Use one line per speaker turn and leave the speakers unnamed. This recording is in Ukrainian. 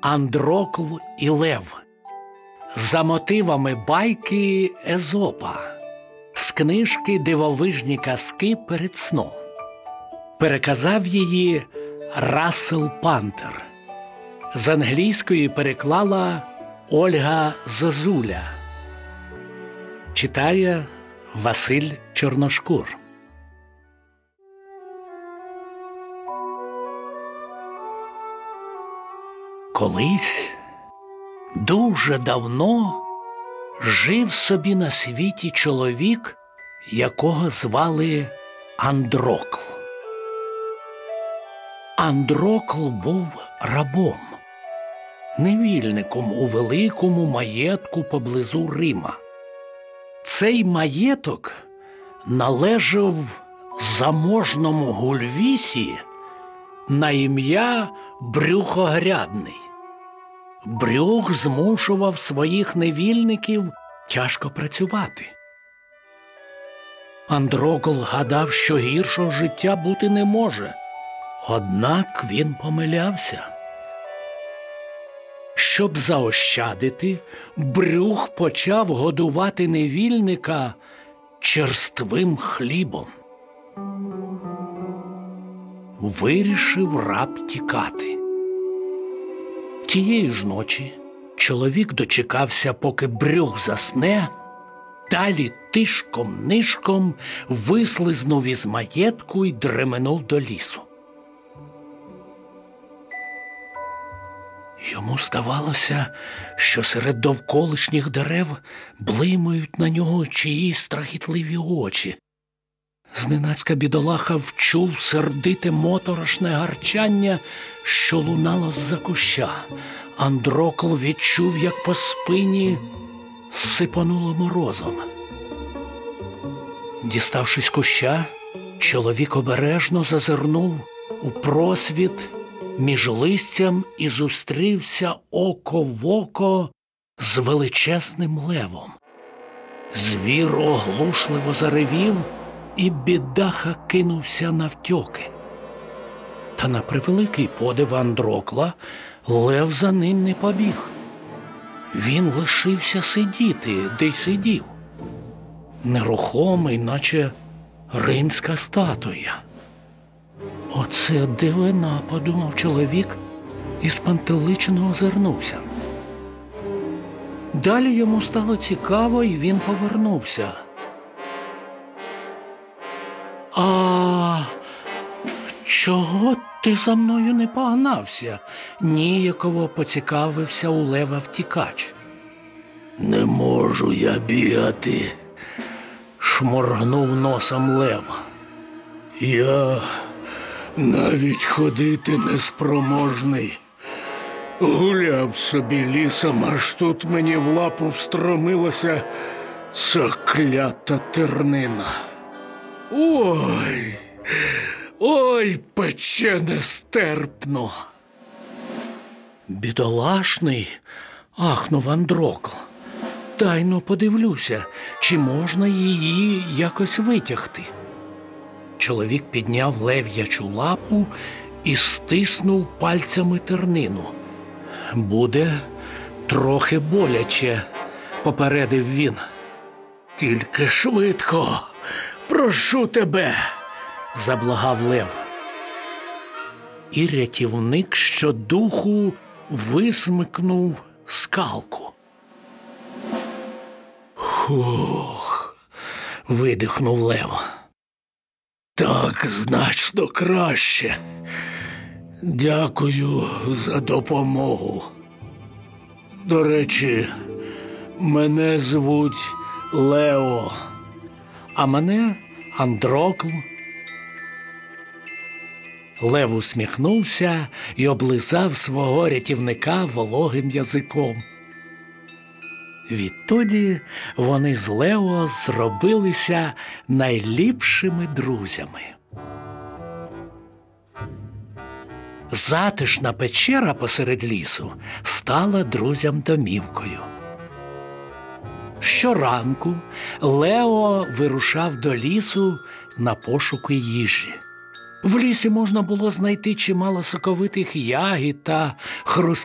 Андрокл і Лев за мотивами байки Езопа з книжки «Дивовижні казки перед сном». Переказав її Рассел Пантер. З англійської переклала Ольга Зозуля. Читає Василь Чорношкур. Колись, дуже давно, жив собі на світі чоловік, якого звали Андрокл. Андрокл був рабом, невільником у великому маєтку поблизу Рима. Цей маєток належав заможному гульвісі на ім'я Брюхогрядний. Брюх змушував своїх невільників тяжко працювати. Андрокл гадав, що гіршого життя бути не може. Однак він помилявся. Щоб заощадити, Брюх почав годувати невільника черствим хлібом. Вирішив раб тікати. Тієї ж ночі чоловік дочекався, поки Брюх засне, далі тишком-нишком вислизнув із маєтку й дременув до лісу. Йому здавалося, що серед довколишніх дерев блимають на нього чиїсь страхітливі очі. Зненацька бідолаха вчув сердите моторошне гарчання, що лунало з-за куща. Андрокл відчув, як по спині сипонуло морозом. Діставшись куща, чоловік обережно зазирнув у просвіт між листям і зустрівся око в око з величезним левом. Звір оглушливо заревів, і бідаха кинувся навтьоки. Та на превеликий подив Андрокла лев за ним не побіг. Він лишився сидіти, де й сидів, нерухомий, наче римська статуя. «Оце дивина», – подумав чоловік і спантеличено озирнувся. Далі йому стало цікаво, і він повернувся. «А чого ти за мною не погнався?» – ніяково поцікавився у лева втікач. «Не можу я бігати», – шморгнув носом лев. «Я навіть ходити неспроможний. Гуляв собі лісом, аж тут мені в лапу встромилася ця клята тернина. Ой, пече нестерпно!» «Бідолашний!» – ахнув Андрокл. «Дай-но подивлюся, чи можна її якось витягти». Чоловік підняв лев'ячу лапу і стиснув пальцями тернину. «Буде трохи боляче», – попередив він. «Тільки швидко, прошу тебе», – заблагав лев. І рятівник щодуху висмикнув скалку. «Хух!» – видихнув лев. «Так значно краще. Дякую за допомогу. До речі, мене звуть Лео, а мене Андрокл». Лев усміхнувся і облизав свого рятівника вологим язиком. Відтоді вони з Лео зробилися найліпшими друзями. Затишна печера посеред лісу стала друзям домівкою. Щоранку Лео вирушав до лісу на пошуки їжі. В лісі можна було знайти чимало соковитих ягід та хрусталів.